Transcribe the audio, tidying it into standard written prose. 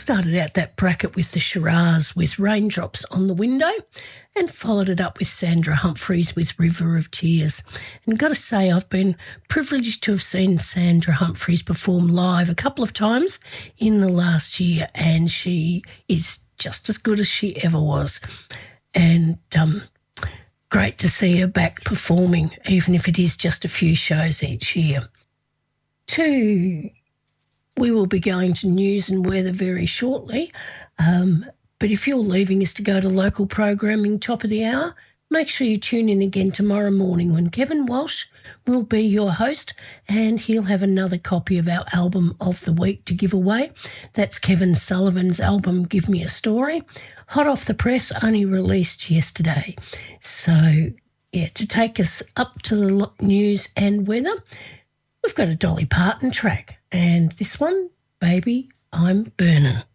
started out that bracket with the Shiraz with Raindrops on the Window and followed it up with Sandra Humphreys with River of Tears. And got to say, I've been privileged to have seen Sandra Humphreys perform live a couple of times in the last year, and she is just as good as she ever was. And great to see her back performing, even if it is just a few shows each year. We will be going to news and weather very shortly, but if you're leaving us to go to local programming top of the hour, make sure you tune in again tomorrow morning when Kevin Walsh will be your host, and he'll have another copy of our album of the week to give away. That's Kevin Sullivan's album, Give Me a Story, hot off the press, only released yesterday. So, yeah, to take us up to the news and weather, we've got a Dolly Parton track, and this one, Baby, I'm Burnin'.